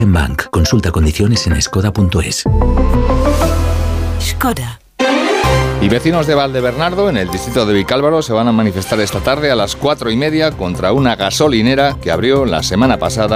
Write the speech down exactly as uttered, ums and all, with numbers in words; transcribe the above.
Bank. Consulta condiciones en skoda punto es. Skoda. Y vecinos de Valdebernardo, en el distrito de Vicálvaro, se van a manifestar esta tarde a las cuatro y media contra una gasolinera que abrió la semana pasada